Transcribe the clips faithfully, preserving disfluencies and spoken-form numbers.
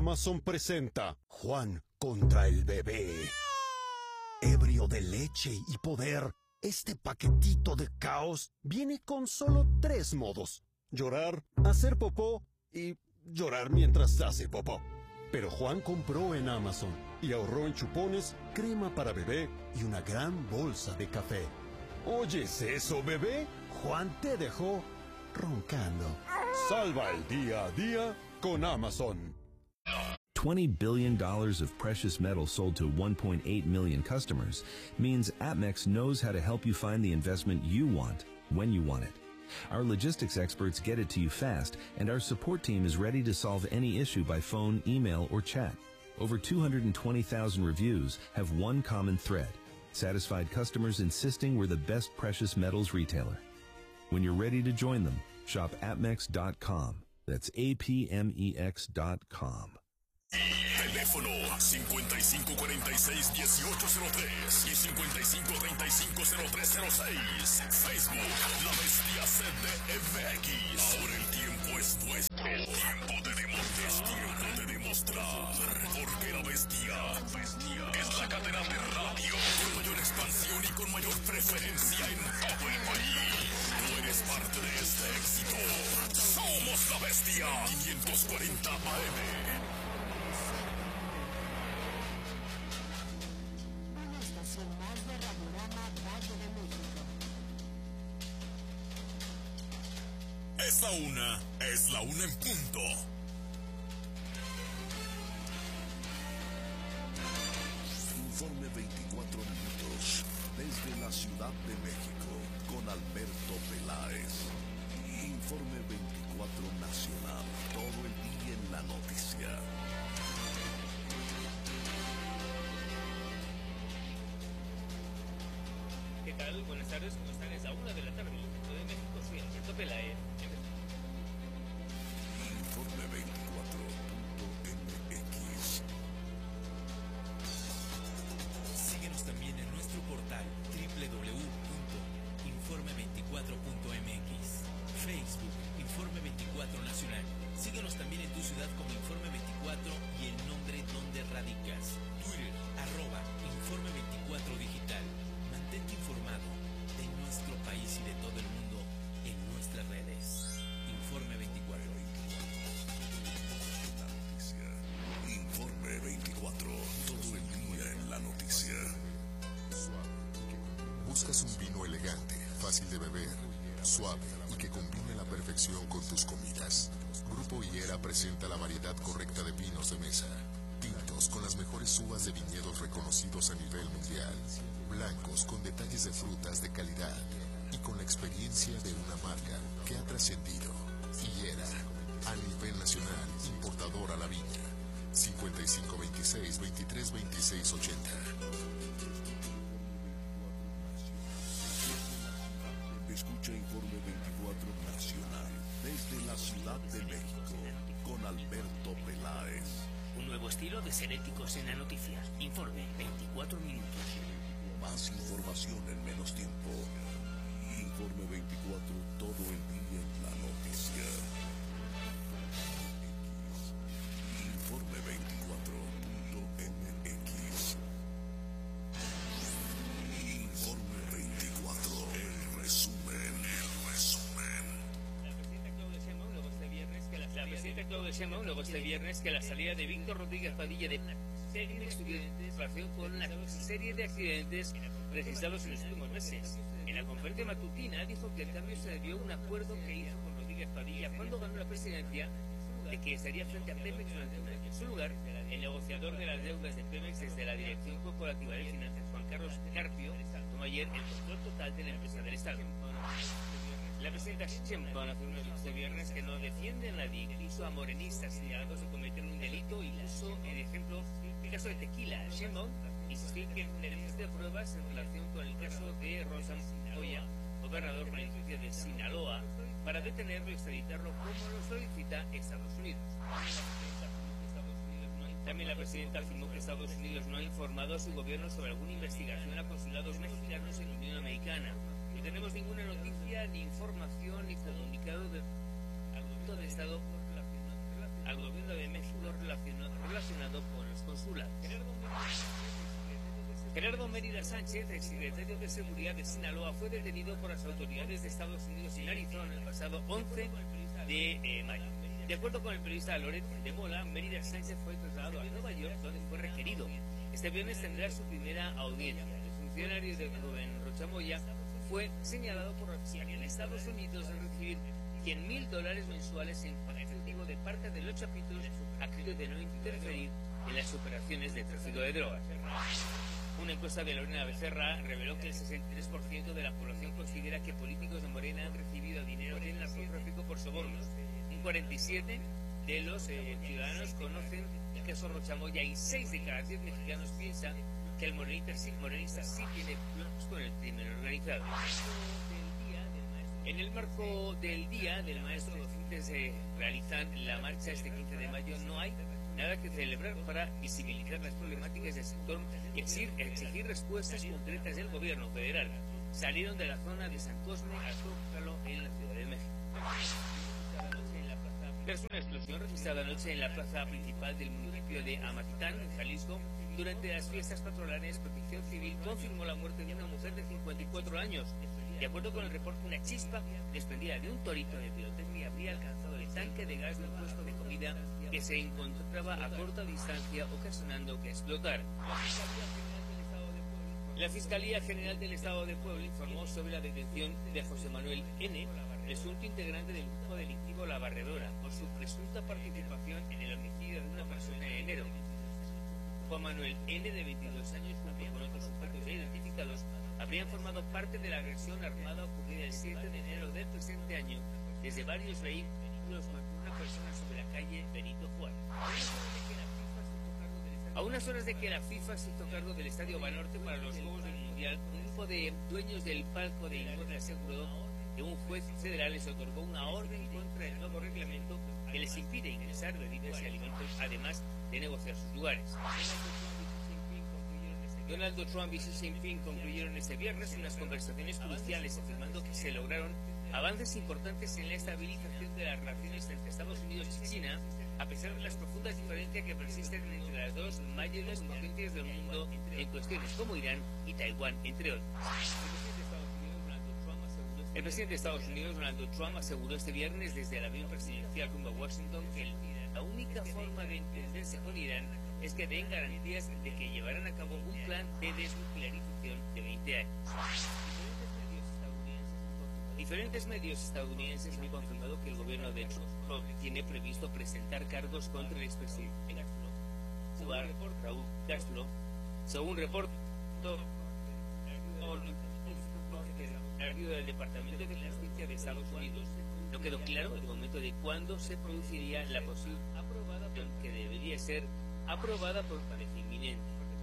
Amazon presenta Juan contra el bebé. Ebrio de leche y poder, este paquetito de caos viene con solo tres modos: llorar, hacer popó y llorar mientras hace popó. Pero Juan compró en Amazon y ahorró en chupones, crema para bebé y una gran bolsa de café. ¿Oyes eso, bebé? Juan te dejó roncando. Salva el día a día con Amazon. twenty billion dollars of precious metal sold to one point eight million customers means APMEX knows how to help you find the investment you want, when you want it. Our logistics experts get it to you fast, and our support team is ready to solve any issue by phone, email, or chat. Over two hundred twenty thousand reviews have one common thread: satisfied customers insisting we're the best precious metals retailer. When you're ready to join them, shop apmex dot com. That's A P M E X dot com. Teléfono cincuenta y cinco cuarenta y seis dieciocho cero tres y cincuenta y cinco treinta y cinco cero tres cero seis. Facebook, La Bestia C D F X. Ahora el tiempo es nuestro. Tiempo de demostrar. Es tiempo de demostrar. Porque La Bestia, bestia es la cadena de radio con mayor expansión y con mayor preferencia en todo el país. Tú eres parte de este éxito. Somos La Bestia. quinientos cuarenta A M. Más de Radiorama Valle de México. Es la una, es la una en punto. Informe veinticuatro minutos desde la Ciudad de México con Alberto Peláez. Informe veinticuatro Nacional, todo el día en la noticia. ¿Qué tal? Buenas tardes, ¿cómo están? Es la una de la tarde en el centro de México. Soy Alberto Peláez. Informe veinticuatro punto M X. Síguenos también en nuestro portal doble u doble u doble u punto informe veinticuatro punto M X. Facebook, Informe veinticuatro Nacional. Síguenos también en tu ciudad como Informe veinticuatro y el nombre donde radicas. Twitter, arroba Informe veinticuatro Digital. Mantente informado de nuestro país y de todo el mundo en nuestras redes. Informe veinticuatro. La noticia. Informe veinticuatro. Todo el día en la noticia. Buscas un vino elegante, fácil de beber, suave y que combine a la perfección con tus comidas. Grupo Higuera presenta la variedad correcta de vinos de mesa. Tintos con las mejores uvas de viñedos reconocidos a nivel mundial. Blancos con detalles de frutas de calidad y con la experiencia de una marca que ha trascendido. Higuera, a nivel nacional, importador a la viña. cincuenta y cinco veintiséis veintitrés veintiséis ochenta. Escucha Informe veinticuatro Nacional desde la Ciudad de México con Alberto Peláez. Un nuevo estilo de ser éticos en la noticia. Informe veinticuatro minutos. Más información en menos tiempo. Informe veinticuatro, todo el día en la noticia. Informe veinticuatro punto M X. Informe veinticuatro, el resumen, el resumen. La presidenta Claudia Sheinbaum luego este viernes que la, la presidenta Claudia Sheinbaum luego este viernes que la salida de Víctor Rodríguez Padilla de Pemex tuviera relación con una serie de accidentes registrados en los últimos meses. En la conferencia matutina dijo que el cambio se debió a un acuerdo que hizo con Rodríguez Padilla cuando ganó la presidencia, de que estaría frente a Pemex durante un año. En su lugar, el negociador de las deudas de Pemex desde la Dirección Corporativa de Finanzas, Juan Carlos Carpio, tomó ayer el control total de la empresa del Estado. La presidenta Sheinbaum afirmó este viernes que no defiende a nadie, incluso a morenistas señalados de cometer un delito, y puso el ejemplo el caso de Tequila. Sheinbaum insistió en que necesita pruebas en relación con el caso de Rosa Moya, gobernador con la provincia de Sinaloa, para detenerlo y extraditarlo como lo solicita Estados Unidos. También la presidenta afirmó que Estados Unidos no ha informado a su gobierno sobre alguna investigación a consulados mexicanos en la Unión Americana. No tenemos ninguna noticia, ni información, ni comunicado del gobierno de Estado al gobierno de México relacionado su lado. Gerardo Mérida Sánchez, exsecretario de Seguridad de Sinaloa, fue detenido por las autoridades de Estados Unidos en Arizona el pasado once de eh, mayo. De acuerdo con el periodista Loret de Mola, Mérida Sánchez fue trasladado a Nueva York, donde fue requerido. Este viernes tendrá su primera audiencia. El funcionario de Rubén Rocha Moya fue señalado por la Fiscalía de Estados Unidos de recibir cien mil dólares mensuales en efectivo de parte de los chapitos a cambio de no interferir en las operaciones de tráfico de drogas. Una encuesta de Lorena Becerra reveló que el sesenta y tres por ciento de la población considera que políticos de Morena han recibido dinero del narcotráfico por sobornos. Un cuarenta y siete por ciento de los eh, ciudadanos conocen el caso Rocha Moya y seis de cada diez mexicanos piensan que el morenista sí, morenista sí tiene planos con el crimen organizado. En el marco del Día del Maestro, los docentes eh, realizan la marcha este quince de mayo. No hay nada que celebrar para visibilizar las problemáticas del sector y exigir, exigir respuestas concretas del gobierno federal. Salieron de la zona de San Cosme a Zócalo en la Ciudad de México. Tras una explosión registrada anoche en la plaza principal del municipio de Amatitán, en Jalisco, durante las fiestas patronales, Protección Civil confirmó la muerte de una mujer de cincuenta y cuatro años. De acuerdo con el reporte, una chispa desprendida de un torito de pirotecnia habría alcanzado el tanque de gas de un puesto de comida que se encontraba a corta distancia, ocasionando que explotara. La Fiscalía General del Estado de Puebla informó sobre la detención de José Manuel N., presunto integrante del grupo delictivo La Barredora, por su presunta participación en el homicidio de una persona en enero. Juan Manuel N., de veintidós años, junto con otros sujetos ya identificados, habrían formado parte de la agresión armada ocurrida el siete de enero del presente año desde varios vehículos contra una persona sobre la calle Benito Juárez. A unas horas de que la FIFA se hizo cargo del Estadio Banorte para los Juegos del Mundial, un grupo de dueños del palco de inmueble aseguró que un juez federal les otorgó una orden contra el nuevo reglamento que les impide ingresar bebidas y alimentos, además de negociar sus lugares. Donald Trump y Xi Jinping concluyeron este viernes unas conversaciones cruciales, afirmando que se lograron avances importantes en la estabilización de las relaciones entre Estados Unidos y China, a pesar de las profundas diferencias que persisten entre las dos mayores potencias del mundo en cuestiones como Irán y Taiwán, entre otros. El presidente de Estados Unidos, Donald Trump, aseguró este viernes desde el avión presidencial rumbo a Washington que la única forma de entenderse con Irán es que den garantías de que llevarán a cabo un plan de desnuclearización de veinte años. Diferentes medios estadounidenses han confirmado que el gobierno de Trump tiene previsto presentar cargos contra el expresidente Raúl Castro, según reporte del Departamento de Justicia de Estados Unidos. No quedó claro el momento de cuándo se produciría la posible aprobación que debería ser aprobada por pareja inminente.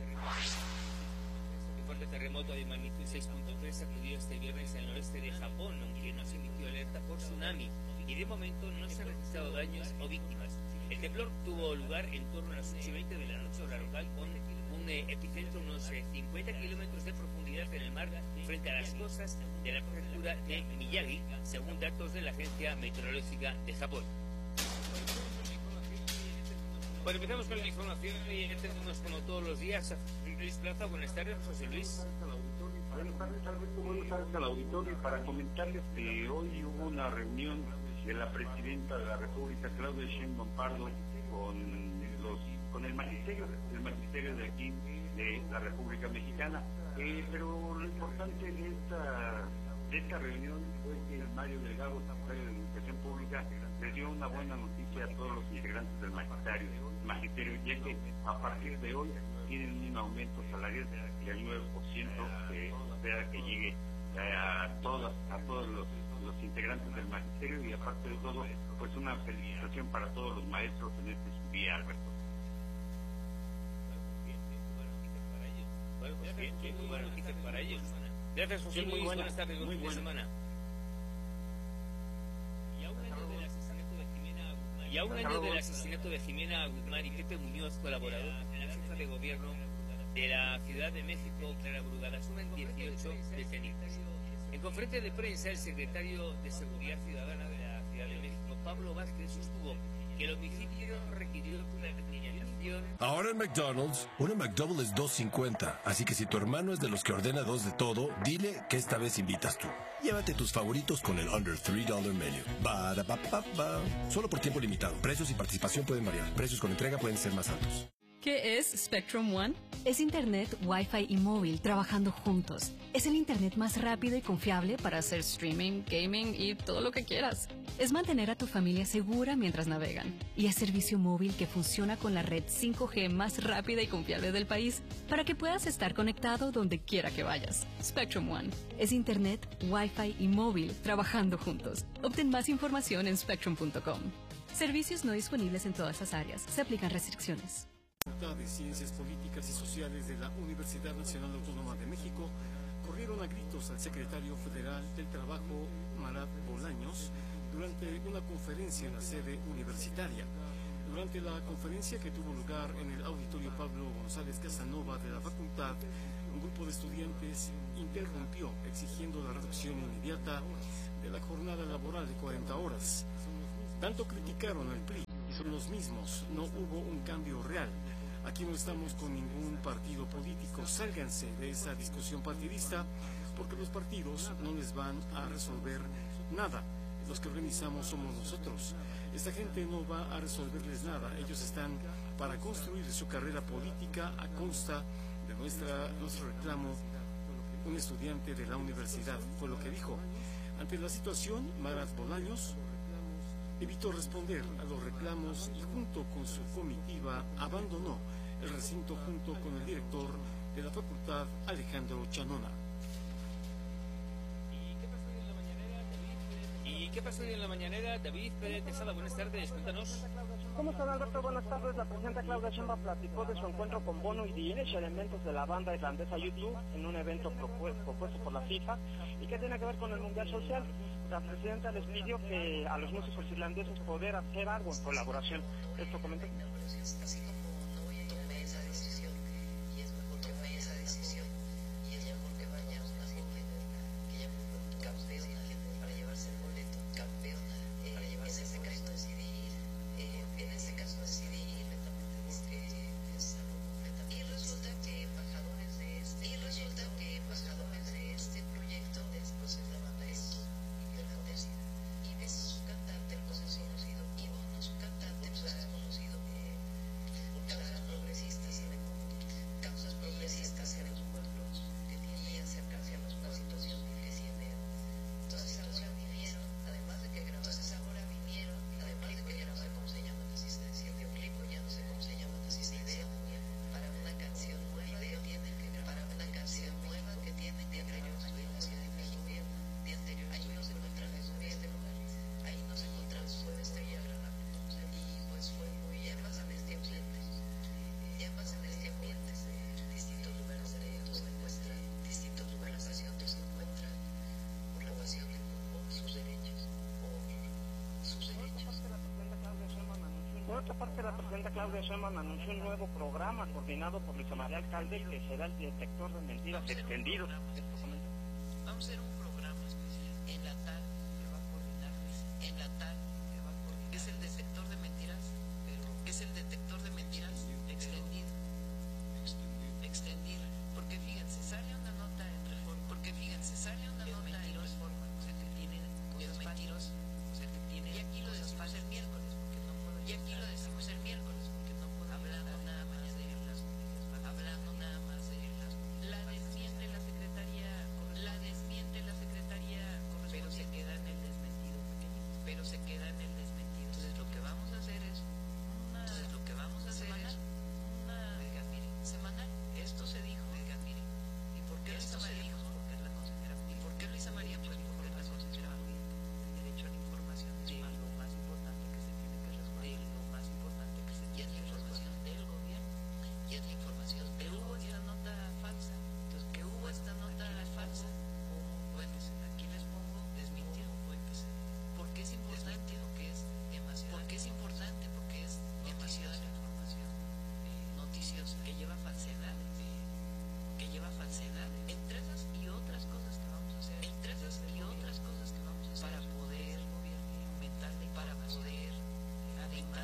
Un fuerte terremoto de magnitud seis punto tres sacudió este viernes al noreste de Japón, aunque no se emitió alerta por tsunami y de momento no se han registrado daños o víctimas. El temblor tuvo lugar en torno a las ocho y veinte de la noche hora local, con un eh, epicentro unos eh, cincuenta kilómetros de profundidad en el mar frente a las costas de la prefectura de Miyagi, según datos de la Agencia Meteorológica de Japón. Bueno, empezamos con la información y tenemos como todos los días a Luis Plaza. Buenas tardes, José Luis. Buenas tardes, Alberto. Buenas tardes al auditorio. Para comentarles que hoy hubo una reunión de la presidenta de la República, Claudia Sheinbaum Pardo, con los con el magisterio, el magisterio de aquí de la República Mexicana. Eh, pero lo importante de esta de esta reunión fue que Mario Delgado, secretario de Educación Pública, les dio una buena noticia a todos los integrantes del magisterio, magisterio ya que a partir de hoy tienen un aumento salarial del nueve por ciento, que espera que llegue a todas a todos los, los integrantes del magisterio, y aparte de todo, pues una felicitación para todos los maestros en este día, Alberto. Bueno, pues bien, muy buena noticia para ellos. Gracias, José Luis. Buenas tardes, buen fin de semana. Y a un año del asesinato de Jimena Guzmán y Pepe Muñoz, colaborador en la jefa de gobierno de la Ciudad de México, Clara Brugada, suman dieciocho detenidos. En conferencia de prensa, el secretario de Seguridad Ciudadana de la Ciudad de México, Pablo Vázquez, sostuvo que el homicidio requirió una detenimiento atención. Ahora en McDonald's, una McDouble es dos cincuenta, así que si tu hermano es de los que ordena dos de todo, dile que esta vez invitas tú. Llévate tus favoritos con el Under tres dólares Menu. Ba-da-ba-ba-ba. Solo por tiempo limitado. Precios y participación pueden variar. Precios con entrega pueden ser más altos. ¿Qué es Spectrum One? Es Internet, Wi-Fi y móvil trabajando juntos. Es el Internet más rápido y confiable para hacer streaming, gaming y todo lo que quieras. Es mantener a tu familia segura mientras navegan. Y es servicio móvil que funciona con la red cinco G más rápida y confiable del país para que puedas estar conectado donde quiera que vayas. Spectrum One. Es Internet, Wi-Fi y móvil trabajando juntos. Obtén más información en spectrum punto com. Servicios no disponibles en todas las áreas. Se aplican restricciones. De Ciencias Políticas y Sociales de la Universidad Nacional Autónoma de México corrieron a gritos al secretario federal del Trabajo, Marat Bolaños, durante una conferencia en la sede universitaria. Durante la conferencia que tuvo lugar en el auditorio Pablo González Casanova de la facultad, un grupo de estudiantes interrumpió exigiendo la reducción inmediata de la jornada laboral de cuarenta horas. Tanto criticaron al P R I y son los mismos, no hubo un cambio real. Aquí no estamos con ningún partido político, sálganse de esa discusión partidista porque los partidos no les van a resolver nada. Los que organizamos somos nosotros. Esta gente no va a resolverles nada. Ellos están para construir su carrera política a consta de nuestra, nuestro reclamo. Un estudiante de la universidad fue lo que dijo. Ante la situación, Marat Bolaños evitó responder a los reclamos y junto con su comitiva abandonó el recinto junto con el director de la facultad, Alejandro Chanona. ¿Y qué pasó hoy en la mañanera? David Pérez Quesada, buenas tardes, cuéntanos. ¿Cómo están, Alberto? Buenas tardes. La presidenta Claudia Sheinbaum platicó de su encuentro con Bono y Dinesh, elementos de la banda irlandesa U dos, en un evento propuesto por la FIFA y que tiene que ver con el Mundial Social. La presidenta les pidió que a los músicos irlandeses poder hacer algo en colaboración. Esto comentó. Así como no tomé esa decisión, y es mejor que tomé esa decisión, y es mejor que vaya así que ella fue campeona para llevarse el boleto, campeona eh, para llevarse en este caso decidí ir, eh, en este caso decidí ir completamente porque es algo completamente. Y resulta que embajadores de este, y resulta que embajadores de este proyecto después de la banda es y es su cantante, pues es conocido, y Bono, su cantante, pues es conocido, eh, causas progresistas, causas progresistas en los pueblos que tienen y acercarse a una situación difícil. Entonces ahora vinieron, además de que grabaron, entonces ahora vinieron, además de que ya no sé cómo se llama la asistencia, el videoclip, ya no sé cómo se llama la asistencia, para una canción nueva que tienen que grabar, para una canción nueva que tienen que grabar aquí en la Ciudad de México, de anterior, ahí no se encuentran en este lugar, ahí no se encuentran fue este y agradable, y pues fue muy, y además en este ambiente, y además en este ambiente, distintos lugares de donde se encuentran, distintos lugares así donde se encuentran por la pasión por sus derechos, por sus derechos. Por otra parte, la presidenta Claudia Sheinbaum anunció un nuevo programa coordinado por Luisa María Alcalde que será el detector de mentiras extendido. Vamos a hacer un programa en la tarde que va a coordinar en la tarde